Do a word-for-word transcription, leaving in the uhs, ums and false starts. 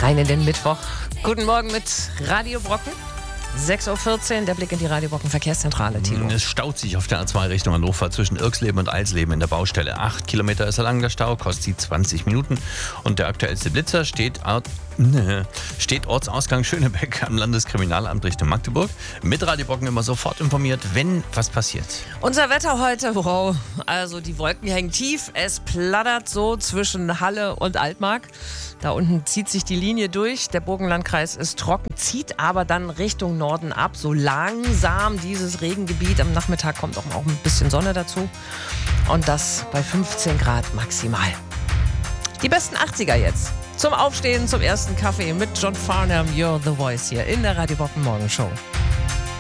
Rein in den Mittwoch. Guten Morgen mit Radio Brocken. sechs Uhr vierzehn, der Blick in die Radio Brocken Verkehrszentrale, Tilo. Es staut sich auf der A zwei Richtung Hannover zwischen Irksleben und Eilsleben in der Baustelle. Acht Kilometer ist er lang, der Stau, kostet sie zwanzig Minuten. Und der aktuellste Blitzer steht, steht Ortsausgang Schönebeck am Landeskriminalamt Richtung Magdeburg. Mit Radio Brocken immer sofort informiert, wenn was passiert. Unser Wetter heute, wow, also die Wolken hängen tief. Es plattert so zwischen Halle und Altmark. Da unten zieht sich die Linie durch. Der Burgenlandkreis ist trocken, zieht aber dann Richtung Norden ab. So langsam dieses Regengebiet. Am Nachmittag kommt auch ein bisschen Sonne dazu. Und das bei fünfzehn Grad maximal. Die besten achtziger jetzt. Zum Aufstehen, zum ersten Kaffee mit John Farnham, You're the Voice hier in der Radio Brocken Morgenshow.